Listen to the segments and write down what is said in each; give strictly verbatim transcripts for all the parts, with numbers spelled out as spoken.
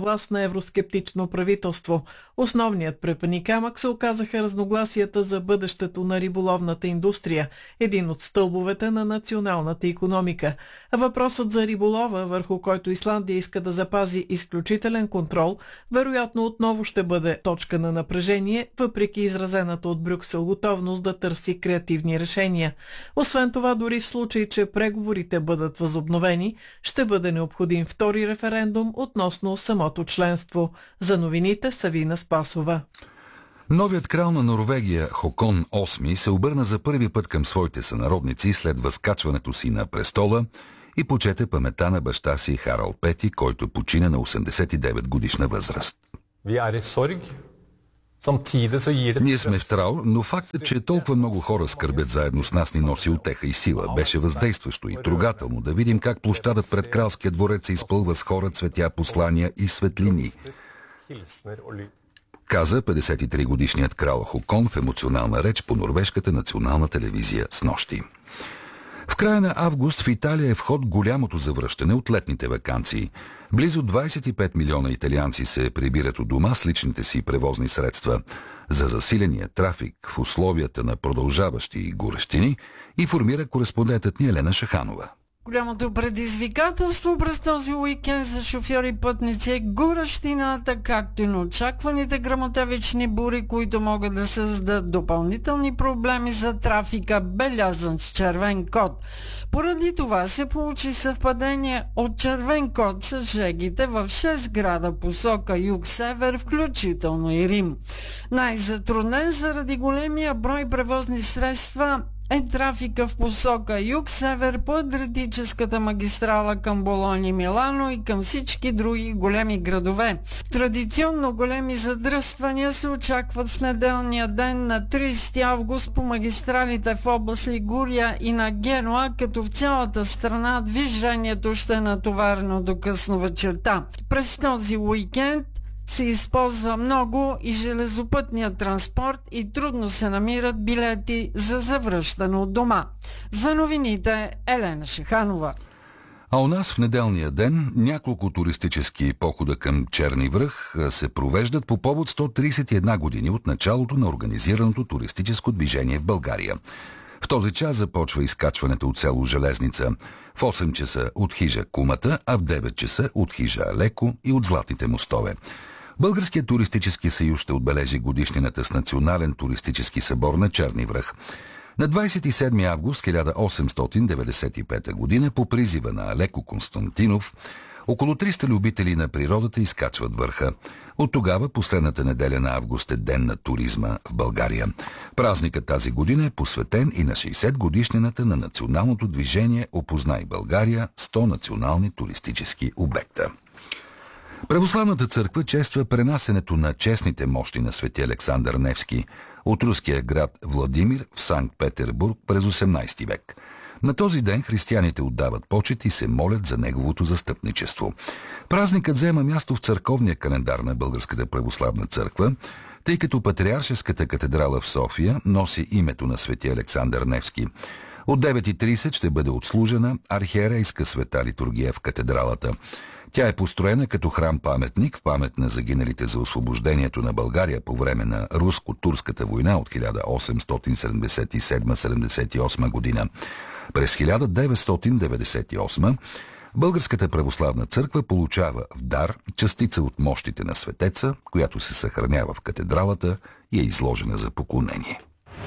власт на евроскептично правителство. Основният препъни камък се оказаха разногласията за бъдещето на риболовната индустрия, един от стълбовете на националната икономика. Въпросът за риболова, върху който Исландия иска да запази изключителен контрол, вероятно отново ще бъде точка на напрежение, въпреки изразената от Брюксел готовност да търси креативни решения. Освен това, дори в случай, че преговорите бъдат възобновени, ще бъде необходим втори референдум относно самото членство. За новините Савина Спасова. Новият крал на Норвегия Хокон осми се обърна за първи път към своите сънародници след възкачването си на престола и почете паметта на баща си Харал Пети, който почина на осемдесет и девет годишна възраст. Ние сме в траур, но фактът, че толкова много хора скърбят заедно с нас, ни носи утеха и сила. Беше въздействащо и трогателно да видим как площадът пред кралския дворец се изпълва с хора, цветя, послания и светлини, каза петдесет и три годишният крал Хокон в емоционална реч по норвежката национална телевизия снощи. В края на август в Италия е в ход голямото завръщане от летните ваканции. Близо двадесет и пет милиона италианци се прибират от дома с личните си превозни средства. За засиления трафик в условията на продължаващи горещини информира кореспондентът ни Елена Шаханова. Голямото предизвикателство през този уикенд за шофьори и пътници е горещината, както и на очакваните гръмотевични бури, които могат да създадат допълнителни проблеми за трафика, белязан с червен код. Поради това се получи съвпадение от червен код с жегите в шест града посока юг-север, включително и Рим. Най-затруднен заради големия брой превозни средства е трафика в посока юг-север по Адриатическата магистрала към Болония, Милано и към всички други големи градове. Традиционно големи задръствания се очакват в неделния ден на тридесети август по магистралите в област Лигурия и на Генуа, като в цялата страна движението ще е натоварено до късно вечерта. През този уикенд се използва много и железопътния транспорт и трудно се намират билети за завръщане от дома. За новините Елена Шаханова. А у нас в неделния ден няколко туристически похода към Черни връх се провеждат по повод сто тридесет и една години от началото на организираното туристическо движение в България. В този час започва изкачването от село Железница. В осем часа от хижа Кумата, а в девет часа от хижа Алеко и от Златните мостове. Българският туристически съюз ще отбележи годишнината с национален туристически събор на Черни връх. На двадесет и седми август хиляда осемстотин деветдесет и пета година по призива на Алеко Константинов около триста любители на природата изкачват върха. От тогава последната неделя на август е ден на туризма в България. Празникът тази година е посветен и на шейсет годишнината на националното движение "Опознай България" сто национални туристически обекта. Православната църква чества пренасенето на честните мощи на свети Александър Невски от руския град Владимир в Санкт-Петербург през осемнадесети век. На този ден християните отдават почет и се молят за неговото застъпничество. Празникът взема място в църковния календар на Българската православна църква, тъй като Патриаршеската катедрала в София носи името на свети Александър Невски. От девет и тридесет ще бъде отслужена архиерейска света литургия в катедралата. Тя е построена като храм-паметник в памет на загиналите за освобождението на България по време на руско-турската война от хиляда осемстотин седемдесет и седма - седемдесет и осма година. През хиляда деветстотин деветдесет и осма Българската православна църква получава в дар частица от мощите на светеца, която се съхранява в катедралата и е изложена за поклонение.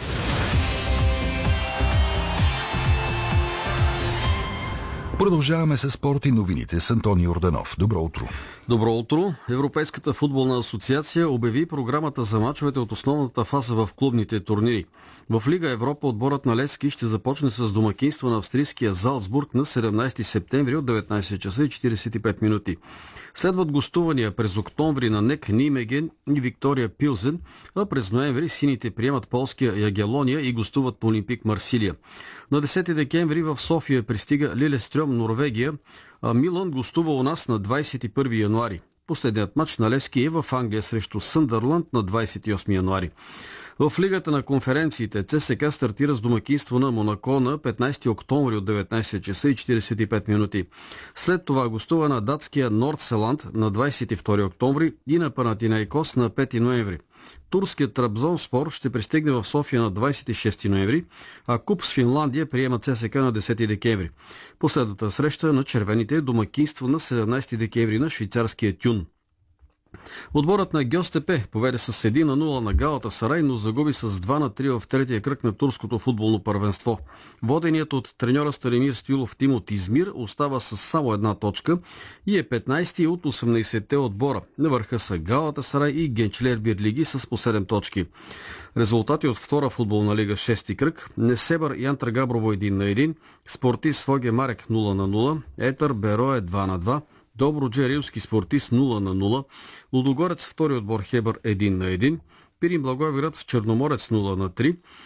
Продължаваме с спорт и новините с Антони Йорданов. Добро утро. Добро утро. Европейската футболна асоциация обяви програмата за мачовете от основната фаза в клубните турнири. В Лига Европа отборът на Левски ще започне с домакинство на австрийския Залцбург на седемнадесети септември от деветнадесет часа и четиридесет и пет минути. Следват гостувания през октомври на НЕК Нимеген и Виктория Пилзен, а през ноември сините приемат полския Ягелония и гостуват по Олимпик Марсилия. На десети декември в София пристига Лилестрьом, Норвегия, а Милан гостува у нас на двадесет и първи януари. Последният матч на Левски е в Англия срещу Съндърланд на двадесет и осми януари. В Лигата на конференциите ЦСКА стартира с домакинство на Монако на петнайсети октомври от деветнайсет часа и четирийсет и пет минути. След това гостува на датския Нордселанд на двайсет и втори октомври и на Панатинайкос на пети ноември. Турският Трабзонспор ще пристигне в София на двайсет и шести ноември, а Куп с Финландия приема ЦСКА на десети декември. Последната среща на червените е домакинство на седемнайсети декември на швейцарския Тюн. Отборът на Гьостепе поведе с едно на нула на Галатасарай, но загуби с два на три в третия кръг на турското футболно първенство. Воденият от треньора Станимир Стоилов тим от Измир остава с само една точка и е петнайсети от осемнайсетте отбора. На върха са Галатасарай и Генчлер Бирлиги с по седем точки. Резултати от втора футболна лига шести кръг: Несебър Янтра Габрово един на един, Спортист Своге Марек нула на нула, Етър Берое два на два, Добруджа Рилски Спортист нула на нула, Лудогорец втори отбор Хебър един на един, Пирин Благоевград Черноморец нула на три,